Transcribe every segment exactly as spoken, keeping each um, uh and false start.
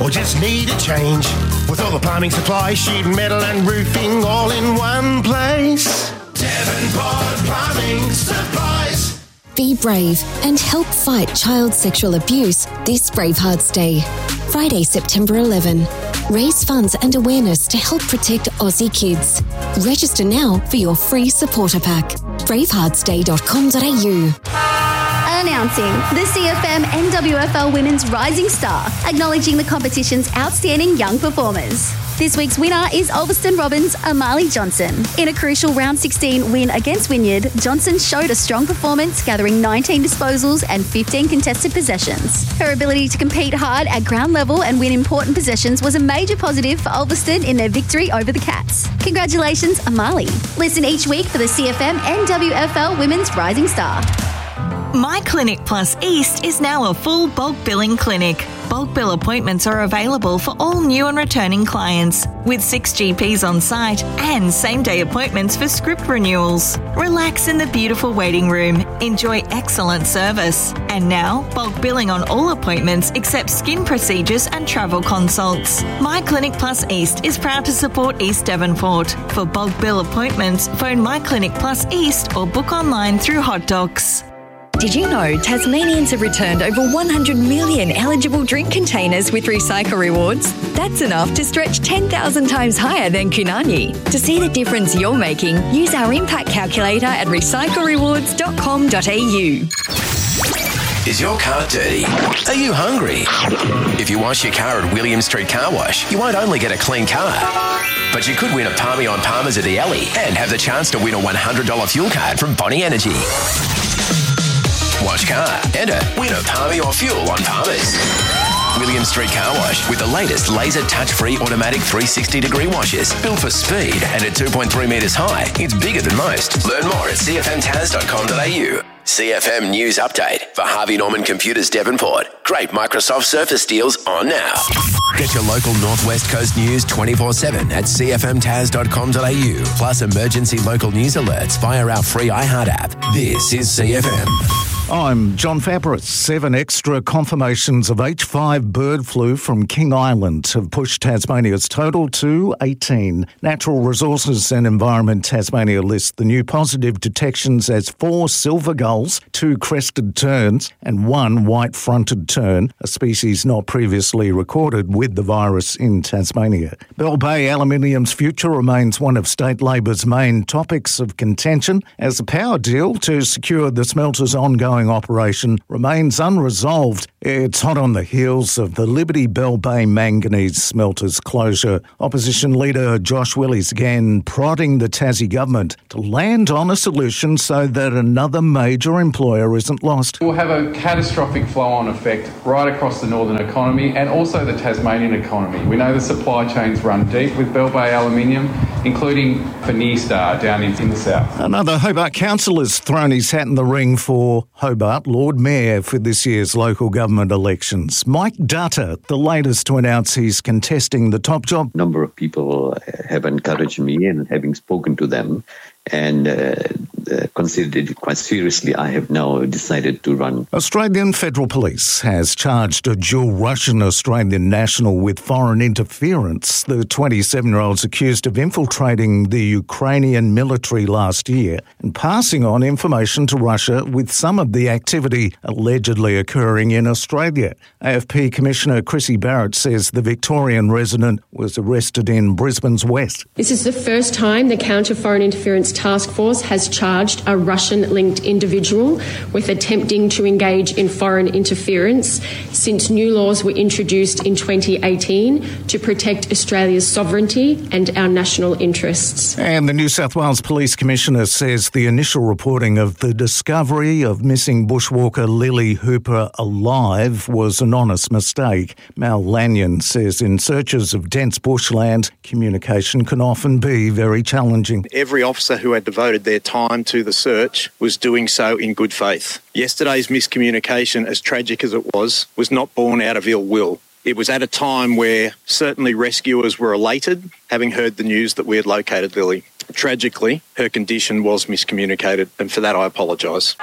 or just need a change? With all the plumbing supplies, sheet metal and roofing all in one place. Devonport Plumbing Supplies. Be brave and help fight child sexual abuse this Bravehearts Day. Friday, September eleventh. Raise funds and awareness to help protect Aussie kids. Register now for your free supporter pack. bravehearts day dot com dot a u. Announcing the C F M N W F L Women's Rising Star, acknowledging the competition's outstanding young performers. This week's winner is Ulverston Robins' Amali Johnson. In a crucial round sixteen win against Wynyard, Johnson showed a strong performance, gathering nineteen disposals and fifteen contested possessions. Her ability to compete hard at ground level and win important possessions was a major positive for Ulverston in their victory over the Cats. Congratulations, Amali. Listen each week for the C F M N W F L Women's Rising Star. My Clinic Plus East is now a full bulk billing clinic. Bulk bill appointments are available for all new and returning clients, with six G Ps on site and same-day appointments for script renewals. Relax in the beautiful waiting room. Enjoy excellent service. And now, bulk billing on all appointments except skin procedures and travel consults. My Clinic Plus East is proud to support East Devonport. For bulk bill appointments, phone My Clinic Plus East or book online through Hot Docs. Did you know Tasmanians have returned over one hundred million eligible drink containers with Recycle Rewards? That's enough to stretch ten thousand times higher than Kunani. To see the difference you're making, use our impact calculator at recycle rewards dot com dot a u. Is your car dirty? Are you hungry? If you wash your car at William Street Car Wash, you won't only get a clean car, but you could win a Palmy on Palmer's at the Alley and have the chance to win a one hundred dollars fuel card from Bonnie Energy. Wash car, enter, win a Palmy or fuel on Palmer's. William Street Car Wash with the latest laser touch-free automatic three sixty degree washes. Built for speed and at two point three metres high, it's bigger than most. Learn more at c f m taz dot com dot a u. C F M News Update for Harvey Norman Computers Devonport. Great Microsoft Surface deals on now. Get your local Northwest Coast news twenty-four seven at c f m taz dot com dot a u. Plus emergency local news alerts via our free iHeart app. This is C F M. I'm John Fabris. Seven extra confirmations of H five bird flu from King Island have pushed Tasmania's total to eighteen. Natural Resources and Environment Tasmania lists the new positive detections as four silver gulls, two crested terns and one white-fronted tern, a species not previously recorded with the virus in Tasmania. Bell Bay Aluminium's future remains one of State Labor's main topics of contention as the power deal to secure the smelter's ongoing operation remains unresolved. It's hot on the heels of the Liberty Bell Bay manganese smelter's closure. Opposition leader Josh Willies again prodding the Tassie government to land on a solution so that another major employer isn't lost. It will have a catastrophic flow-on effect right across the northern economy and also the Tasmanian economy. We know the supply chains run deep with Bell Bay Aluminium, including for Nearstar down in, in the south. Another Hobart councillor's thrown his hat in the ring for Hobart Lord Mayor for this year's local government elections. Mike Dutta, the latest to announce he's contesting the top job. A number of people have encouraged me, and having spoken to them and uh, uh, considered it quite seriously, I have now decided to run. Australian Federal Police has charged a dual Russian-Australian national with foreign interference. The twenty-seven-year-old's accused of infiltrating the Ukrainian military last year and passing on information to Russia with some of the activity allegedly occurring in Australia. A F P Commissioner Chrissy Barrett says the Victorian resident was arrested in Brisbane's west. This is the first time the Counter Foreign Interference Task Force has charged a Russian-linked individual with attempting to engage in foreign interference since new laws were introduced in twenty eighteen to protect Australia's sovereignty and our national interests. And the New South Wales Police Commissioner says the initial reporting of the discovery of missing bushwalker Lily Hooper alive was an honest mistake. Mal Lanyon says in searches of dense bushland, communication can often be very challenging. Every officer who had devoted their time to the search was doing so in good faith. Yesterday's miscommunication, as tragic as it was, was not born out of ill will. It was at a time where certainly rescuers were elated, having heard the news that we had located Lily. Tragically, her condition was miscommunicated, and for that I apologise.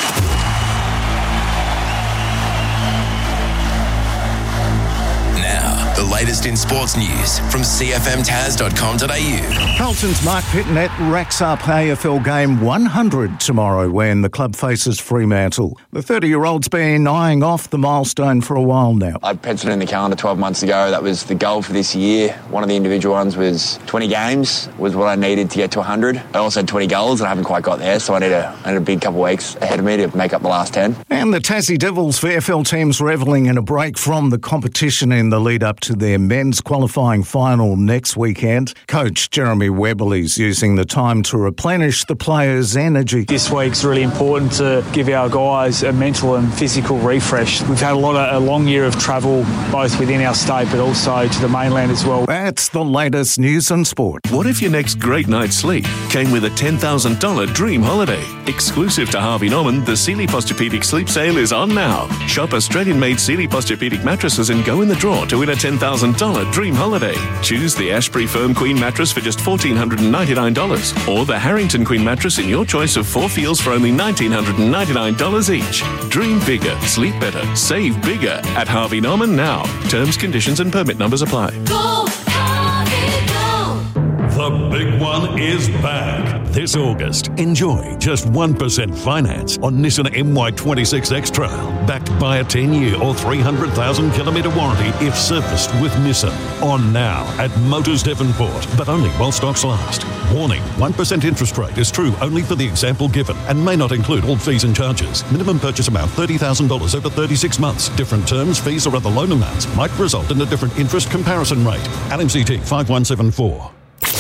Now, The latest in sports news from c f m taz dot com dot a u. Carlton's Mark Pittonet racks up A F L game one hundred tomorrow when the club faces Fremantle. The thirty-year-old's been eyeing off the milestone for a while now. I penciled in the calendar twelve months ago. That was the goal for this year. One of the individual ones was twenty games was what I needed to get to one hundred. I also had twenty goals and I haven't quite got there, so I need a, I need a big couple of weeks ahead of me to make up the last ten. And the Tassie Devils V F L team's revelling in a break from the competition in the lead up to their men's qualifying final next weekend. Coach Jeremy Webberley's using the time to replenish the players' energy. This week's really important to give our guys a mental and physical refresh. We've had a lot of a long year of travel, both within our state but also to the mainland as well. That's the latest news and sport. What if your next great night's sleep came with a ten thousand dollars dream holiday? Exclusive to Harvey Norman, the Sealy Posturepedic Sleep Sale is on now. Shop Australian-made Sealy Posturepedic mattresses and go in the draw to win a ten thousand dollars dream holiday. Choose the Ashbury Firm Queen mattress for just one thousand four hundred ninety-nine dollars or the Harrington Queen mattress in your choice of four feels for only one thousand nine hundred ninety-nine dollars each. Dream bigger, sleep better, save bigger at Harvey Norman now. Terms, conditions and permit numbers apply. Go, Harvey, go! The big one is back. This August, enjoy just one percent finance on Nissan M Y twenty-six X-Trail, backed by a ten-year or three hundred thousand kilometre warranty if serviced with Nissan. On now at Motors Devonport, but only while stocks last. Warning, one percent interest rate is true only for the example given and may not include all fees and charges. Minimum purchase amount thirty thousand dollars over thirty-six months. Different terms, fees or other loan amounts might result in a different interest comparison rate. L M C T five one seven four.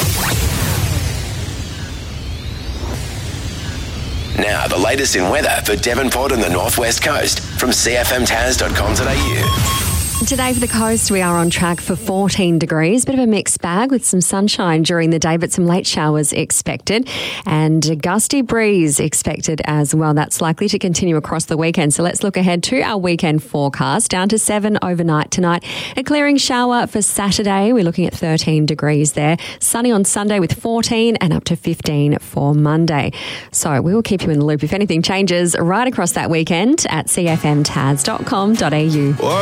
Now, the latest in weather for Devonport and the Northwest Coast from c f m taz dot com dot a u. Today for the coast, we are on track for fourteen degrees. Bit of a mixed bag with some sunshine during the day, but some late showers expected and a gusty breeze expected as well. That's likely to continue across the weekend. So let's look ahead to our weekend forecast. Down to seven overnight tonight. A clearing shower for Saturday. We're looking at thirteen degrees there. Sunny on Sunday with fourteen and up to fifteen for Monday. So we will keep you in the loop if anything changes right across that weekend at c f m taz dot com dot a u.